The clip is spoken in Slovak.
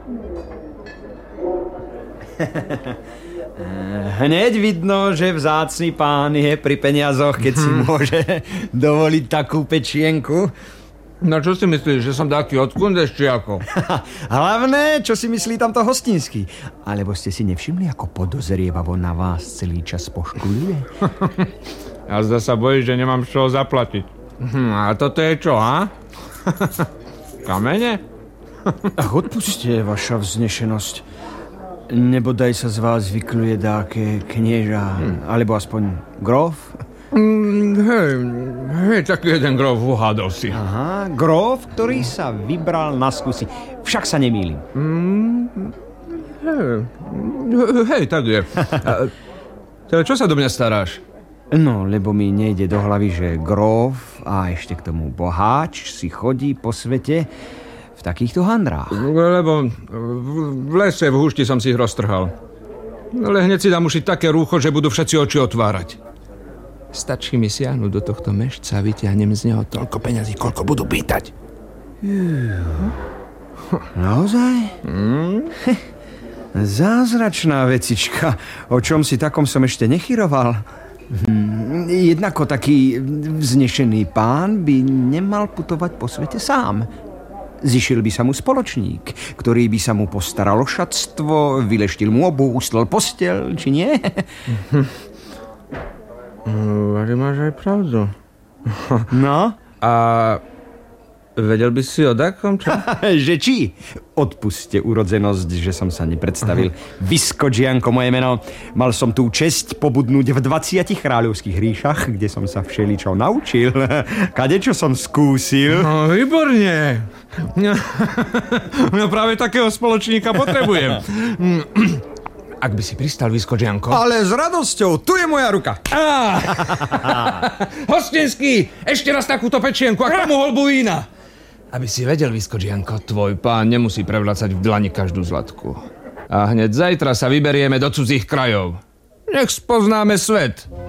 Hneď vidno, že vzácny pán je pri peniazoch, keď si môže dovoliť takú pečienku. No čo si myslíš, že som taký odkundeš, či ako? Hlavné, čo si myslí tamto hostinský. Alebo ste si nevšimli, ako podozrievavo na vás celý čas poškuluje? A zdá sa bojí, že nemám z čoho zaplatiť. A toto je čo, ha? Kamene? Ach, odpuste, vaša vznešenosť. Nebodaj sa z vás vykluje dáke knieža, alebo aspoň gróf? Hej, taký jeden gróf uhádol si. Aha, gróf, ktorý sa vybral na skúsi. Však sa nemýlim. Hej, tak je. Teda čo sa do mňa staráš? No, lebo mi nejde do hlavy, že gróf a ešte k tomu boháč si chodí po svete v takýchto handrách. Lebo v lese, v húšti som si ich roztrhal. Ale hneď si dám ušiť také rúcho, že budú všetci oči otvárať. Stačí mi siahnuť do tohto mešca a vyťahnem z neho toľko peňazí, koľko budú pýtať. Naozaj? Zázračná vecička. O čom si takom som ešte nechyroval. Jednako taký vznešený pán by nemal putovať po svete sám. Zišiel by sa mu spoločník, ktorý by sa mu postaral o šatstvo, vyleštil mu obuv, uslal posteľ, či nie? Ale máš aj pravdu. No? A vedel by si o takom, čo? Že či? Odpuste urodzenosť, že som sa nepredstavil. Vyskočianko moje meno. Mal som tú česť pobudnúť v 20 kráľovských ríšach, kde som sa všeličo naučil. Kadečo som skúsil. No, výborne. No práve takého spoločníka potrebujem. Ak by si pristal, Vyskočianko. Ale s radosťou, tu je moja ruka. Hostinský, ešte raz takúto pečienku a k tomu holbu vína. Aby si vedel, Vyskočianko, tvoj pán nemusí prevlacať v dlani každú zlatku. A hneď zajtra sa vyberieme do cudzích krajov. Nech spoznáme svet.